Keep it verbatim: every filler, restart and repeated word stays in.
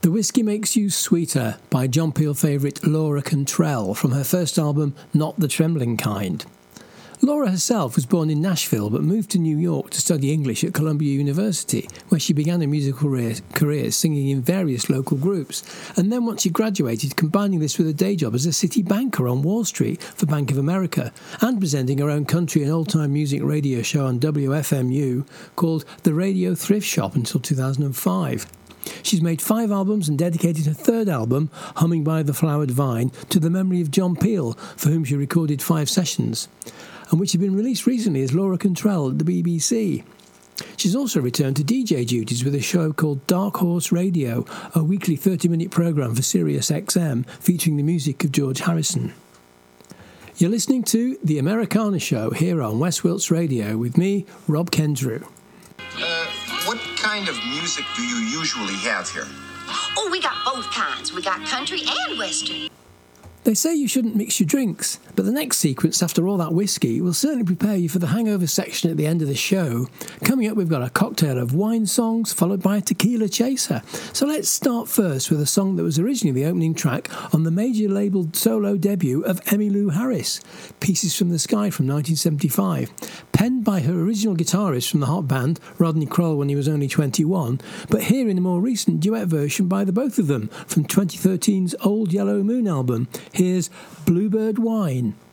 The Whiskey Makes You Sweeter by John Peel favourite Laura Cantrell from her first album Not the Trembling Kind. Laura herself was born in Nashville but moved to New York to study English at Columbia University, where she began a musical career, career singing in various local groups, and then once she graduated, combining this with a day job as a city banker on Wall Street for Bank of America, and presenting her own country and old-time music radio show on W F M U called The Radio Thrift Shop until two thousand five. She's made five albums and dedicated her third album, Humming by the Flowered Vine, to the memory of John Peel, for whom she recorded five sessions, and which had been released recently as Laura Cantrell at the B B C. She's also returned to D J duties with a show called Dark Horse Radio, a weekly thirty-minute programme for Sirius X M featuring the music of George Harrison. You're listening to The Americana Show here on West Wilts Radio with me, Rob Kendrew. Uh, what kind of music do you usually have here? Oh, we got both kinds. We got country and western. They say you shouldn't mix your drinks, but the next sequence after all that whiskey will certainly prepare you for the hangover section at the end of the show. Coming up, we've got a cocktail of wine songs followed by a tequila chaser. So let's start first with a song that was originally the opening track on the major labelled solo debut of Emmylou Harris, Pieces from the Sky from nineteen seventy-five. Penned by her original guitarist from the hot band, Rodney Crowell, when he was only twenty-one, but here in a more recent duet version by the both of them from twenty thirteen's Old Yellow Moon album. Here's Bluebird Wine.